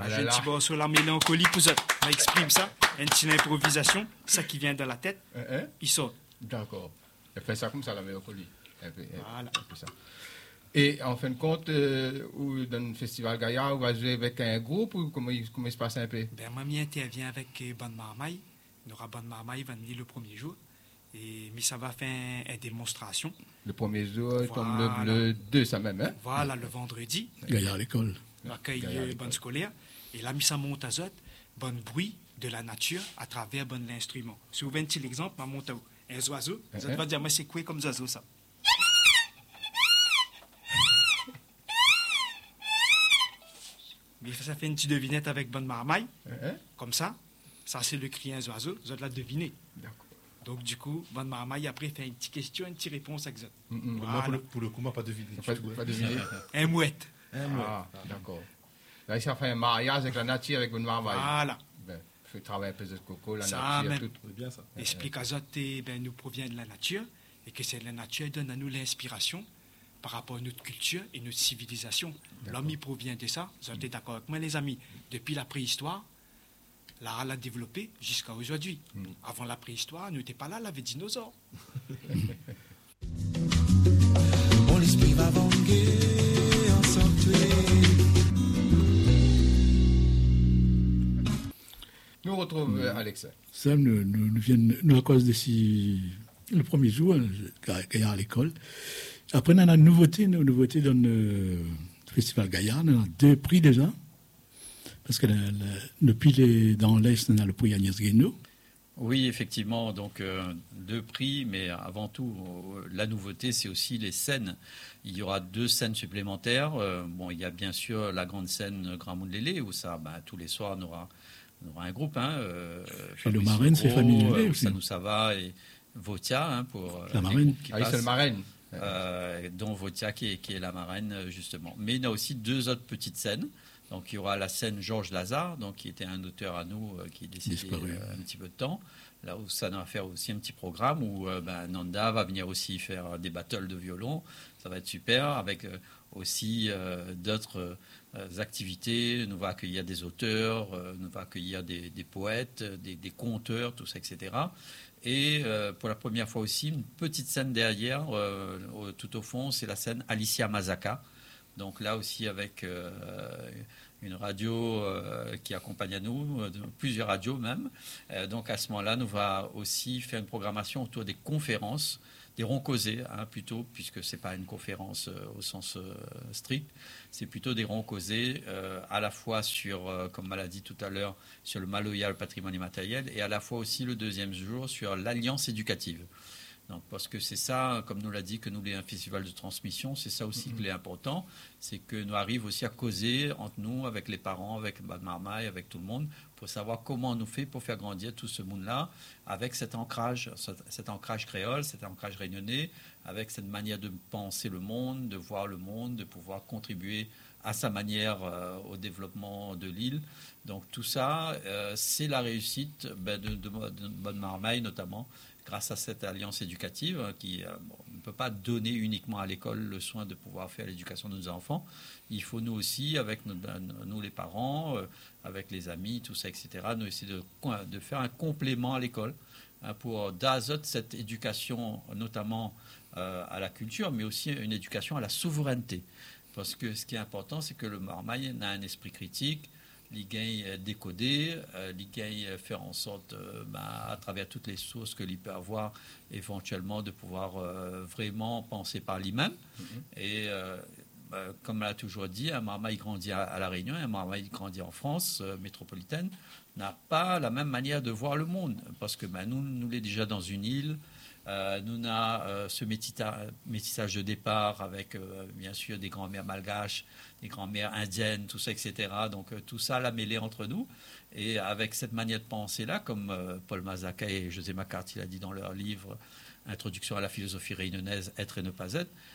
Ah je dis bon sur la mélancolie, pour ça, on exprime ça, une petite improvisation, ça qui vient de la tête, il sort. D'accord. Elle fait ça comme ça, la mélancolie. Voilà. Ça. Et en fin de compte, dans le Festival Gaïa, on va jouer avec un groupe ou comment il se passe un peu? Ben, moi, intervient avec Bonne Marmaille. Nous aura Bonne Marmaille va venir le premier jour. Et mais ça va faire une démonstration. Le premier jour, voilà. Comme le 2, ça même, hein? Voilà, le vendredi. Gaïa à l'école. On accueille Bonne Scolaire. Et là, ça monte à zot, bon bruit de la nature à travers bon l'instrument. Si vous voulez un petit exemple, ma monte un oiseau, vous va dire, mais c'est quoi comme oiseau ça? Mais ça fait une petite devinette avec Bonne Marmaille, comme ça c'est le cri un oiseau, vous allez la deviner. D'accord. Donc du coup, Bonne Marmaille après fait une petite question, une petite réponse exacte. Voilà. Moi, pour le coup, moi pas deviné. Pas deviné. Un mouette. D'accord. Là, ça fait un mariage avec la nature, avec Bonne Marmaille. Voilà. Ben, je travaille un peu de coco, la ça nature, tout. C'est bien ça. Explique à Zoté, nous provient de la nature et que c'est la nature qui donne à nous l'inspiration par rapport à notre culture et notre civilisation. L'homme, il provient de ça. Vous êtes d'accord avec moi, les amis? Depuis la préhistoire, l'art l'a développé jusqu'à aujourd'hui. Avant la préhistoire, nous n'étions pas là, les dinosaures. Mon esprit va vanguer en sanctuaire. Nous retrouvons Alexa. Ça, nous à cause de le premier jour, Gaïa à l'école. Après, on a une nouveauté dans le Festival Gaïa. On a 2 prix déjà. Parce que depuis dans l'Est, on a le prix Agnès Guénaud. Oui, effectivement, donc 2 prix, mais avant tout, la nouveauté, c'est aussi les scènes. Il y aura 2 scènes supplémentaires. Il y a bien sûr la grande scène Grand Moulélé, où ça, tous les soirs, on aura un groupe. Et le marraine, c'est familier aussi. Ça nous ça va, et Votia, pour la marraine. C'est le marraine. Dont Votia qui est la marraine, justement. Mais il y a aussi 2 autres petites scènes. Donc il y aura la scène Georges Lazare, donc, qui était un auteur à nous, qui est décédé un petit peu de temps. Là où ça va faire aussi un petit programme où Nanda va venir aussi faire des battles de violon. Ça va être super, avec aussi d'autres activités. Nous va accueillir des auteurs, nous va accueillir des poètes, des conteurs, tout ça, etc. Et pour la première fois aussi, une petite scène derrière, tout au fond, c'est la scène Alicia Mazaka. Donc là aussi avec une radio qui accompagne à nous, plusieurs radios même. Donc à ce moment-là, nous va aussi faire une programmation autour des conférences, des ronds causés plutôt, puisque ce n'est pas une conférence au sens strict, c'est plutôt des ronds causés à la fois sur, comme on l'a dit tout à l'heure, sur le Maloya, le patrimoine immatériel, et à la fois aussi le deuxième jour sur l'alliance éducative. Donc, parce que c'est ça, comme nous l'a dit, que nous, un festival de transmission, c'est ça aussi qui est important, c'est que nous arrivons aussi à causer entre nous, avec les parents, avec Bonne Marmaille, avec tout le monde, pour savoir comment on nous fait pour faire grandir tout ce monde-là, avec cet ancrage créole, cet ancrage réunionnais, avec cette manière de penser le monde, de voir le monde, de pouvoir contribuer à sa manière au développement de l'île. Donc tout ça, c'est la réussite de Bonne Marmaille notamment, grâce à cette alliance éducative qui ne peut pas donner uniquement à l'école le soin de pouvoir faire l'éducation de nos enfants. Il faut nous aussi, avec nous les parents, avec les amis, tout ça, etc., nous essayer de faire un complément à l'école pour d'azote cette éducation, notamment à la culture, mais aussi une éducation à la souveraineté. Parce que ce qui est important, c'est que le Marmaille a un esprit critique, il gagne décoder, il gagne faire en sorte, à travers toutes les sources que l'il peut avoir, éventuellement de pouvoir vraiment penser par lui-même. Et comme on l'a toujours dit, un Marmaille grandit à La Réunion, un Marmaille grandit en France métropolitaine, n'a pas la même manière de voir le monde. Parce que nous l'est déjà dans une île. Nous avons ce métissage de départ avec bien sûr des grands-mères malgaches, des grands-mères indiennes, tout ça, etc. Donc tout ça l'a mêlé entre nous. Et avec cette manière de penser-là, comme Paul Mazaka et José McCarthy l'a dit dans leur livre Introduction à la philosophie réunionnaise, Être et ne pas être,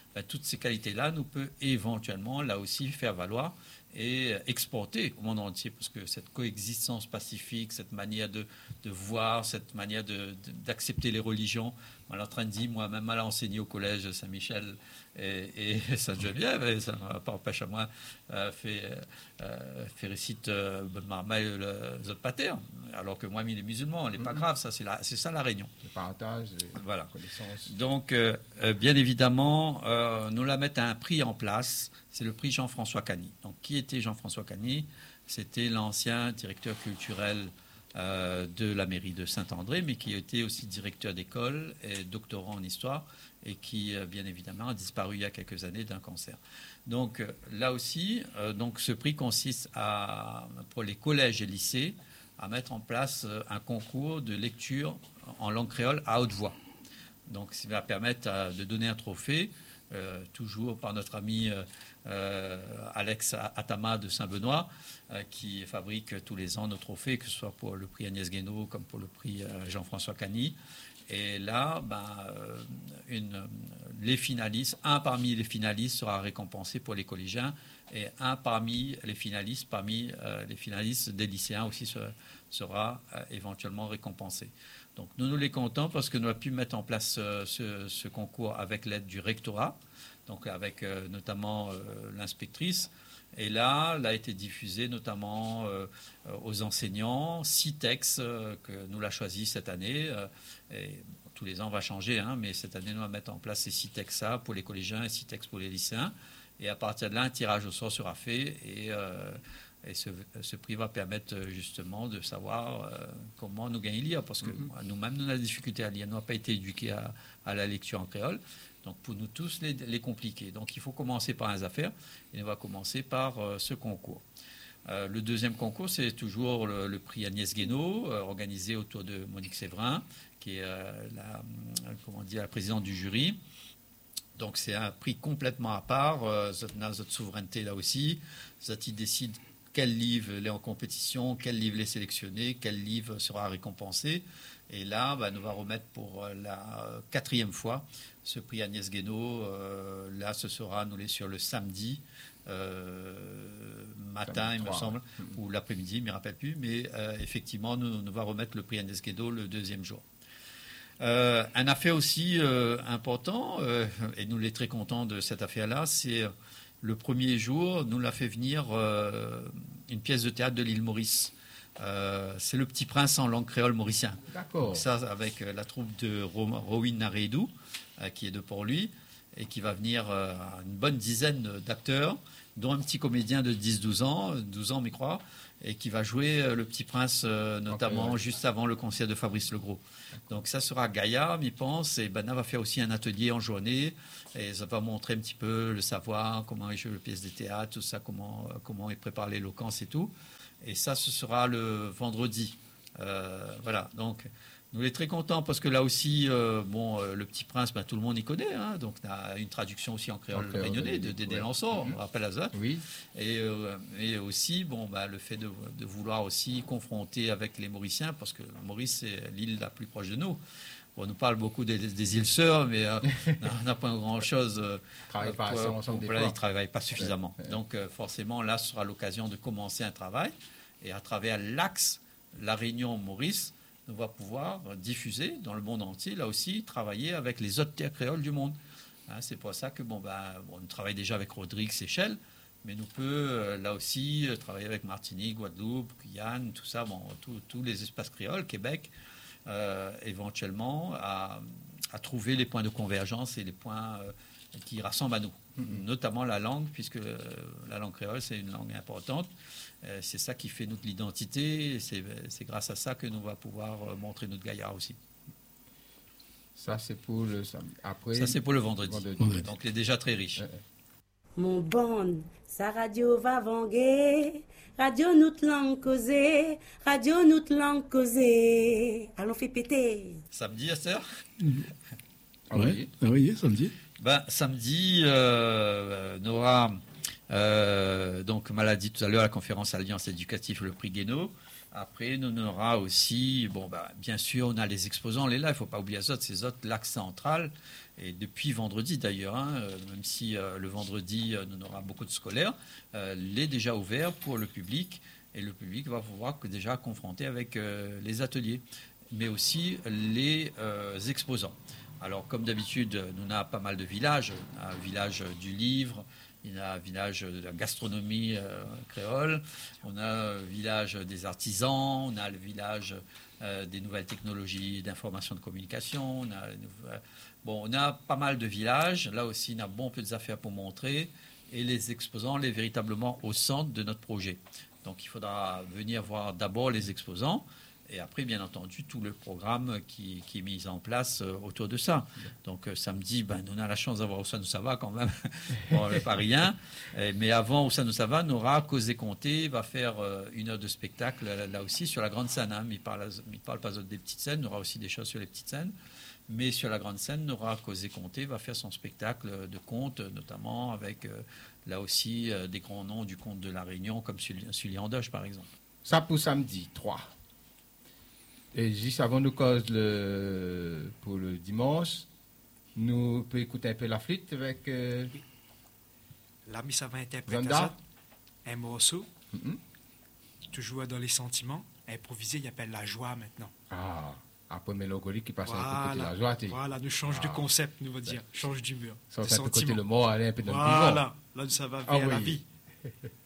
toutes ces qualités-là nous peut éventuellement, là aussi, faire valoir et exporter au monde entier, parce que cette coexistence pacifique, cette manière de voir, cette manière d'accepter les religions, on est en train de dire, moi-même, à enseigner au collège Saint-Michel et Sainte-Geneviève, et ça ne m'a pas empêché à moi faire récite Marmaille le pater, alors que moi, il est musulman, il n'est pas grave, ça, c'est ça la réunion. Le partage, voilà. la connaissance. Donc, bien évidemment, nous la mettons un prix en place, c'est le prix Jean-François Cagny. Donc, qui était Jean-François Cagny? C'était l'ancien directeur culturel de la mairie de Saint-André, mais qui était aussi directeur d'école et doctorant en histoire, et qui, bien évidemment, a disparu il y a quelques années d'un cancer. Donc, là aussi, ce prix consiste pour les collèges et lycées à mettre en place un concours de lecture en langue créole à haute voix. Donc, ça va permettre de donner un trophée, toujours par notre ami Alex Atama de Saint-Benoît, qui fabrique tous les ans nos trophées, que ce soit pour le prix Agnès Guénaud comme pour le prix Jean-François Cagny. Et là, les finalistes, un parmi les finalistes sera récompensé pour les collégiens, et un parmi les finalistes des lycéens aussi sera éventuellement récompensé. Donc nous les comptons parce que nous avons pu mettre en place ce concours avec l'aide du rectorat, donc avec notamment l'inspectrice. Et là, a été diffusé notamment aux enseignants, 6 textes que nous l'a choisi cette année. Et tous les ans, on va changer, mais cette année, nous allons mettre en place ces 6 textes-là pour les collégiens et 6 textes pour les lycéens. Et à partir de là, un tirage au sort sera fait et ce prix va permettre justement de savoir comment nous gagner lire. Parce que nous-mêmes, nous avons des difficultés à lire. Nous n'avons pas été éduqués à la lecture en créole. Donc pour nous tous, les compliquer. Donc il faut commencer par les affaires et on va commencer par ce concours. Le deuxième concours, c'est toujours le prix Agnès Guénaud, organisé autour de Monique Séverin, qui est la présidente du jury. Donc c'est un prix complètement à part. Notre souveraineté là aussi. Zati décide quel livre est en compétition, quel livre est sélectionné, quel livre sera récompensé. Et là, nous allons remettre pour la 4e fois ce prix Agnès Guénaud. Là, ce sera annulé sur le samedi matin, il me semble, ou l'après-midi, je ne me rappelle plus. Mais effectivement, nous allons remettre le prix Agnès Guénaud le 2e jour. Un affaire aussi important, et nous sommes très contents de cette affaire-là, c'est le premier jour, nous l'a fait venir une pièce de théâtre de l'île Maurice. C'est Le Petit Prince en langue créole mauricien. D'accord. Donc ça, avec la troupe de Rowin Nareidou, qui est de Port-Louis, et qui va venir une bonne dizaine d'acteurs, dont un petit comédien de 10-12 ans, 12 ans, je crois, et qui va jouer Le Petit Prince, notamment juste avant le concert de Fabrice Legros. Donc ça sera à Gaïa, m'y pense, et Bana va faire aussi un atelier en journée, et ça va montrer un petit peu le savoir, comment il joue les pièces de théâtre, tout ça, comment il prépare l'éloquence et tout. Et ça, ce sera le vendredi. Voilà, donc nous sommes très contents parce que là aussi, Le Petit Prince, tout le monde y connaît. Donc on a une traduction aussi en créole réunionnais de Dédé Lançon, on rappelle à ça. Oui. Et aussi, le fait de vouloir aussi confronter avec les Mauriciens, parce que Maurice, c'est l'île la plus proche de nous. On nous parle beaucoup des îles sœurs, mais on n'a pas grand-chose. Ils ne travaillent pas suffisamment. Donc forcément, là, ce sera l'occasion de commencer un travail. Et à travers l'axe La Réunion-Maurice, on va pouvoir diffuser dans le monde entier, là aussi, travailler avec les autres terres créoles du monde. C'est pour ça que on travaille déjà avec Rodrigue, Seychelles, mais nous peut là aussi travailler avec Martinique, Guadeloupe, Guyane, tout ça, tous les espaces créoles, Québec, éventuellement, à trouver les points de convergence et les points qui rassemblent à nous, notamment la langue, puisque la langue créole, c'est une langue importante. C'est ça qui fait notre identité. C'est grâce à ça que nous va pouvoir montrer notre gaillard aussi. Ça, c'est pour le samedi. Après, ça, c'est pour le vendredi. Donc, il est déjà très riche. Mon bon, sa radio va vanguer. Radio nous langue causée. Radio nous langue causée. Allons faire péter. Samedi, Esther? Oui, samedi. Samedi, on aura... donc, on l'a dit tout à l'heure, la conférence Alliance éducative, le prix Guénaud. Après, on aura aussi, bien sûr, on a les exposants, on est là, il ne faut pas oublier ces autres, l'axe central. Et depuis vendredi d'ailleurs, même si le vendredi, on aura beaucoup de scolaires, l'est déjà ouvert pour le public. Et le public va pouvoir déjà confronter avec les ateliers, mais aussi les exposants. Alors, comme d'habitude, on a pas mal de villages. On a un village du livre, il y a un village de la gastronomie créole, on a un village des artisans, on a le village des nouvelles technologies d'information de communication. On a pas mal de villages. Là aussi, on a bon peu d'affaires pour montrer. Et les exposants, les véritablement au centre de notre projet. Donc, il faudra venir voir d'abord les exposants. Et après, bien entendu, tout le programme qui est mis en place autour de ça. Donc, samedi, on a la chance d'avoir Oussano Sava quand même. Bon, pas rien. Mais avant Oussano Sava, on aura Causé Comté, va faire 1 heure de spectacle, là aussi, sur la grande scène. Il parle pas des petites scènes, on aura aussi des choses sur les petites scènes. Mais sur la grande scène, on aura Causé Comté, va faire son spectacle de contes, notamment avec, là aussi, des grands noms du conte de la Réunion, comme Sully Andoche, par exemple. Ça pour samedi, 3. Et juste avant nous cause pour le dimanche, nous pouvons écouter un peu la flûte avec L'ami, ça va interpréter Zanda. Un morceau, toujours dans les sentiments, improvisé, il appelle la joie maintenant. Ah, après mélancolie qui passe à côté de la joie. Voilà, nous change de concept, nous va dire, change d'humeur. Ça va côté le mot, aller un peu dans le Voilà, là, ça va vers la vie.